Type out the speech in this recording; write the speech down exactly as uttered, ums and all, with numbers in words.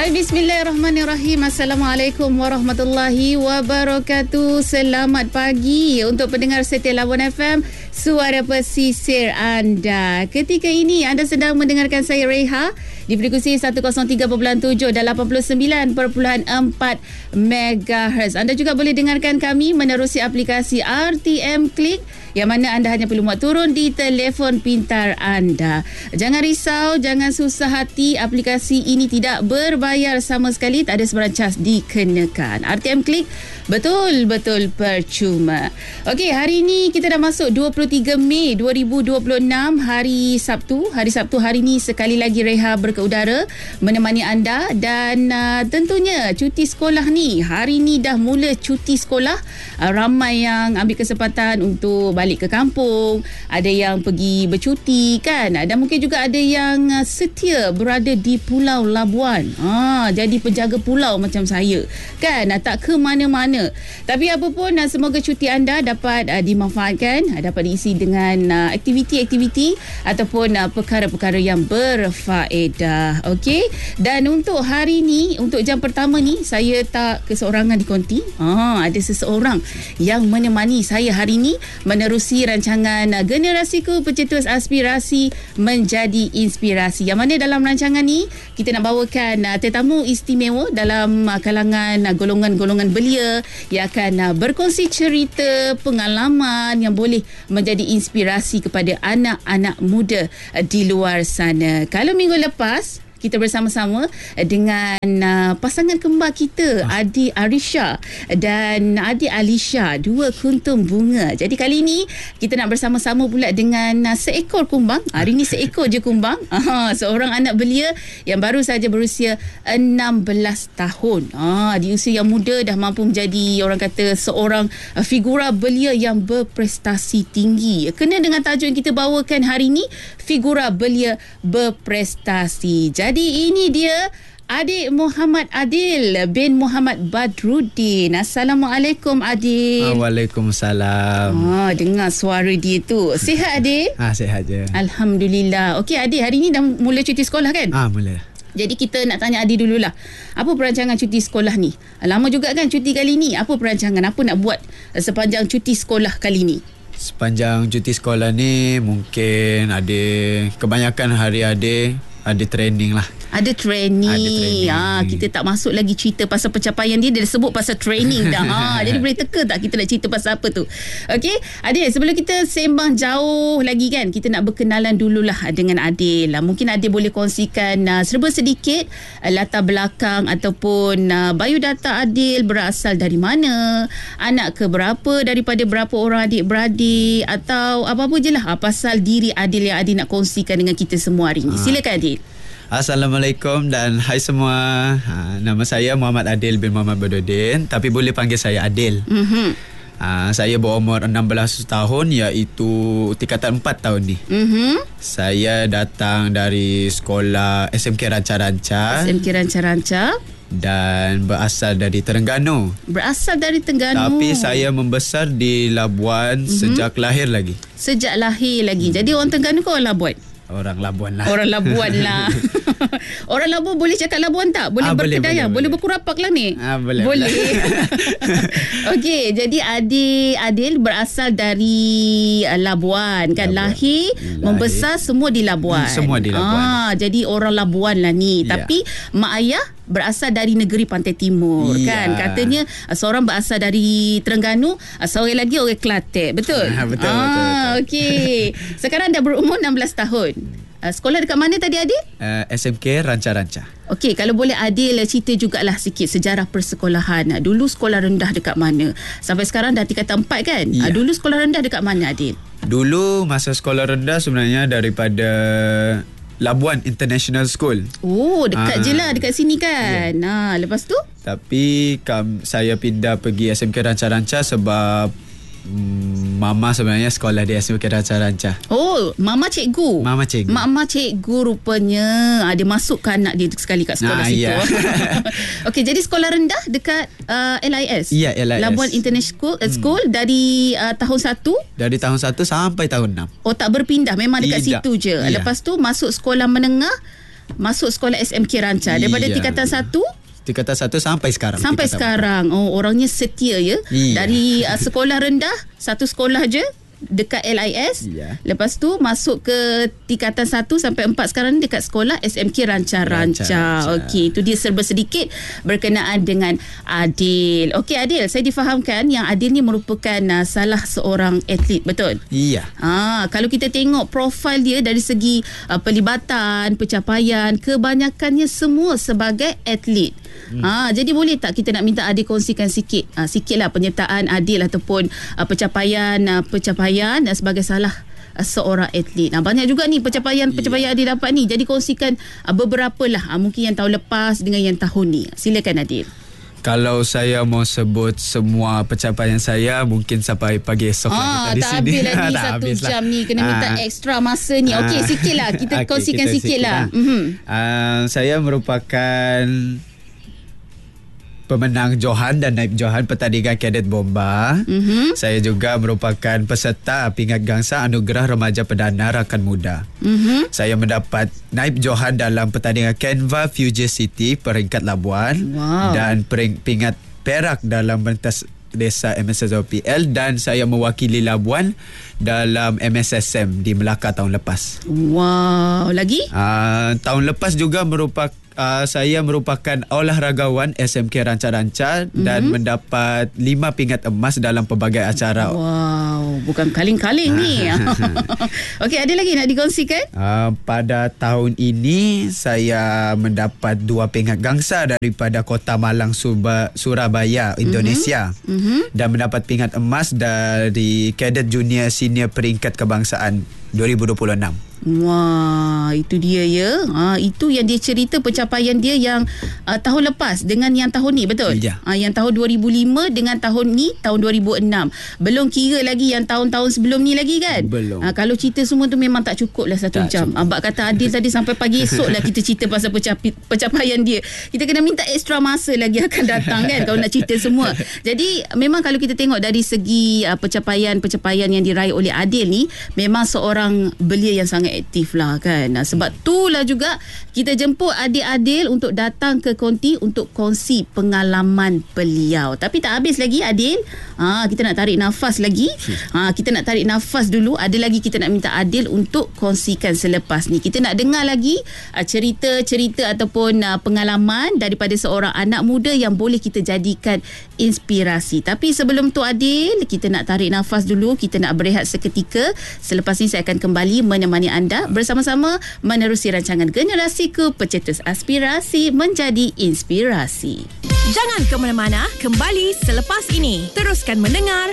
Hai, bismillahirrahmanirrahim. Assalamualaikum warahmatullahi wabarakatuh. Selamat pagi untuk pendengar setia Labuan F M, suara pesisir anda. Ketika ini anda sedang mendengarkan saya Reha di frekuensi seratus tiga perpuluhan tujuh dan lapan puluh sembilan perpuluhan empat megahertz. Anda juga boleh dengarkan kami menerusi aplikasi R T M Click, yang mana anda hanya perlu muat turun di telefon pintar anda. Jangan risau, jangan susah hati. Aplikasi ini tidak berbayar sama sekali, tak ada sebarang cas dikenakan. R T M Click betul-betul percuma. Okey, hari ini kita dah masuk dua puluh tiga Mei dua ribu dua puluh enam, hari Sabtu. Hari Sabtu hari ini sekali lagi Reha berkeudara menemani anda, dan uh, tentunya cuti sekolah ni. Hari ni dah mula cuti sekolah. Uh, ramai yang ambil kesempatan untuk balik ke kampung, ada yang pergi bercuti kan, dan mungkin juga ada yang uh, setia berada di Pulau Labuan. Ah, jadi penjaga pulau macam saya kan, uh, tak ke mana-mana. Tapi apa pun, uh, semoga cuti anda dapat uh, dimanfaatkan, uh, dapat diisi dengan uh, aktiviti-aktiviti ataupun uh, perkara-perkara yang berfaedah. Okey, dan untuk hari ni, untuk jam pertama ni, saya tak keseorangan di konti. Ah, ada seseorang yang menemani saya hari ni menerusi rancangan uh, Generasiku Pencetus Aspirasi Menjadi Inspirasi, yang mana dalam rancangan ni kita nak bawakan uh, tetamu istimewa dalam uh, kalangan uh, golongan-golongan belia yang akan uh, berkongsi cerita, pengalaman yang boleh menjadi inspirasi kepada anak-anak muda uh, di luar sana. Kalau minggu lepas kita bersama-sama dengan uh, pasangan kembar kita, Adik Arisha dan Adik Alisha, dua kuntum bunga. Jadi kali ini kita nak bersama-sama pula dengan uh, seekor kumbang. Hari ini seekor je kumbang. Aha, seorang anak belia yang baru saja berusia enam belas tahun. Ah, di usia yang muda dah mampu menjadi, orang kata, seorang uh, figura belia yang berprestasi tinggi. Kena dengan tajuk yang kita bawakan hari ini, figura belia berprestasi. Jadi Jadi ini dia Adik Muhammad Adil bin Muhammad Badruddin. Assalamualaikum Adil. Ah, Waalaikumsalam. Ah, dengar suara dia tu. Sihat Adil? Ah, sihat je. Alhamdulillah. Okey Adil, hari ni dah mula cuti sekolah kan? Ah, mula. Jadi kita nak tanya Adil dululah. Apa perancangan cuti sekolah ni? Lama juga kan cuti kali ni. Apa perancangan? Apa nak buat sepanjang cuti sekolah kali ni? Sepanjang cuti sekolah ni mungkin ada, kebanyakan hari ada ada training lah. Ada training. Ada training. Ha, kita tak masuk lagi cerita pasal pencapaian dia. Dia dah sebut pasal training dah. Ha, jadi boleh teka tak kita nak cerita pasal apa tu? Okey, Adil, sebelum kita sembang jauh lagi kan, kita nak berkenalan dululah dengan Adil. Mungkin Adil boleh kongsikan uh, serba sedikit uh, latar belakang ataupun uh, biodata Adil, berasal dari mana, anak ke berapa daripada berapa orang adik-beradik, atau apa-apa je lah uh, pasal diri Adil yang Adil nak kongsikan dengan kita semua hari ni. Silakan Adil. Assalamualaikum dan hai semua. Ha, nama saya Muhammad Adil bin Muhammad Badruddin, tapi boleh panggil saya Adil. Mm-hmm. Ha, saya berumur enam belas tahun, iaitu tingkatan empat tahun ni. Mm-hmm. Saya datang dari sekolah S M K Ranca-Ranca. S M K Ranca-Ranca. Dan berasal dari Terengganu. Berasal dari Terengganu. Tapi saya membesar di Labuan mm-hmm. sejak lahir lagi. Sejak lahir lagi. Mm. Jadi orang Terengganu ke orang Labuan? Orang Labuan lah. Orang Labuan lah. Orang Labuan boleh cakap Labuan tak? Boleh ah, berkedaya? Boleh, boleh, boleh berkurapak lah ni? Ah, boleh. Boleh. Okey, jadi Adil, Adil berasal dari uh, Labuan kan? Labuan. Lahir, lahir, membesar semua di Labuan. Hmm, semua di Labuan. Ah, jadi orang Labuan lah ni. Ya. Tapi mak ayah berasal dari negeri Pantai Timur, ya. Kan? Katanya seorang berasal dari Terengganu, seorang lagi orang Kelantan. Betul? Ha, betul, ah, betul, betul. Okey. Sekarang dah berumur enam belas tahun. Uh, sekolah dekat mana tadi Adil? Uh, S M K Ranca-Ranca. Okey, kalau boleh Adil cerita jugalah sikit sejarah persekolahan. Dulu sekolah rendah dekat mana? Sampai sekarang dah tingkatan empat kan? Ya. Uh, dulu sekolah rendah dekat mana Adil? Dulu masa sekolah rendah sebenarnya daripada Labuan International School. Oh, dekat Aa, je lah, dekat sini kan. Yeah. Ha, lepas tu? Tapi kam, saya pindah pergi S M K Ranca-Ranca sebab mm, mama sebenarnya sekolah di S M K Ranca-Ranca. Oh, mama cikgu. Mama cikgu. Mama cikgu rupanya. Ha, dia masukkan anak dia sekali kat sekolah nah, situ. Yeah. Okey, jadi sekolah rendah dekat uh, L I S. Ya, yeah, L I S. Labuan International School, uh, School hmm. dari uh, tahun satu. Dari tahun satu sampai tahun enam. Oh, tak berpindah, memang dekat Tidak. situ je. Yeah. Lepas tu masuk sekolah menengah masuk sekolah S M K Ranca daripada Iya. tingkatan satu Tingkatan satu sampai sekarang. sampai tingkatan sekarang. Oh, orangnya setia ya. Iya. Dari uh, sekolah rendah, satu sekolah je dekat L I S. Iya. Lepas tu masuk ke tingkatan satu sampai empat sekarang ni dekat sekolah S M K Ranca Ranca. Ranca. Okey, itu dia serba sedikit berkenaan dengan Adil. Okey Adil, saya difahamkan yang Adil ni merupakan uh, salah seorang atlet, betul? Iya. Ha, kalau kita tengok profil dia dari segi uh, pelibatan, pencapaian, kebanyakannya semua sebagai atlet. Hmm. Ha, jadi boleh tak kita nak minta Adil kongsikan sikit, uh, sikitlah penyertaan Adil ataupun uh, pencapaian uh, pencapaian uh, sebagai salah uh, seorang atlet. Nah, banyak juga ni pencapaian-pencapaian yeah. Adil dapat ni. Jadi kongsikan uh, beberapa lah, uh, mungkin yang tahun lepas dengan yang tahun ni. Silakan Adil. Kalau saya mau sebut semua pencapaian saya, mungkin sampai pagi esok Ah, lah kita di tak sini. habis lagi Tak satu habis lah. jam ni. Kena minta Ah. ekstra masa ni. Okey, Ah. sikit lah. Kita Okey, kongsikan kita sikit lah. lah. Mhm. Uh, saya merupakan pemenang Johan dan naib Johan pertandingan kadet bomba. Mhm. Saya juga merupakan peserta pingat gangsa anugerah remaja perdana rakan muda. Mhm. Saya mendapat naib Johan dalam pertandingan Canva Future City peringkat Labuan. Wow. Dan pering, pingat perak dalam pentas desa M S S O P L, dan saya mewakili Labuan dalam M S S M di Melaka tahun lepas. Wow, lagi? Uh, tahun lepas juga merupakan Uh, saya merupakan olahragawan S M K Ranca-Ranca mm-hmm. dan mendapat lima pingat emas dalam pelbagai acara. Wow, bukan kaling-kaling ni. Okey, ada lagi nak dikongsikan? Uh, pada tahun ini saya mendapat dua pingat gangsa daripada Kota Malang Surba, Surabaya, Indonesia. Mm-hmm. Dan mendapat pingat emas dari Kadet Junior Senior Peringkat Kebangsaan dua ribu dua puluh enam. Wah, itu dia ya. Ha, itu yang dia cerita pencapaian dia yang uh, tahun lepas dengan yang tahun ni, betul? Ya. Ha, yang tahun dua ribu lima dengan tahun ni tahun dua ribu enam. Belum kira lagi yang tahun-tahun sebelum ni lagi kan? Belum. Ha, kalau cerita semua tu memang tak cukup lah satu Tak jam. cukup. Abang kata Adil tadi sampai pagi esok lah kita cerita pasal pencapi, pencapaian dia. Kita kena minta ekstra masa lagi akan datang kan kalau nak cerita semua. Jadi memang kalau kita tengok dari segi uh, pencapaian-pencapaian yang diraih oleh Adil ni, memang seorang belia yang sangat aktif lah kan. Nah, sebab itulah juga kita jemput adik-Adil untuk datang ke konti untuk kongsi pengalaman beliau. Tapi tak habis lagi Adil. Ha, kita nak tarik nafas lagi. Ha, kita nak tarik nafas dulu. Ada lagi kita nak minta Adil untuk kongsikan selepas ni. Kita nak dengar lagi uh, cerita-cerita ataupun uh, pengalaman daripada seorang anak muda yang boleh kita jadikan inspirasi. Tapi sebelum tu Adil, kita nak tarik nafas dulu. Kita nak berehat seketika. Selepas ni saya akan kembali menemani anda bersama-sama menerusi rancangan Generasiku, pencetus aspirasi menjadi inspirasi. Jangan ke mana-mana, kembali selepas ini. Teruskan mendengar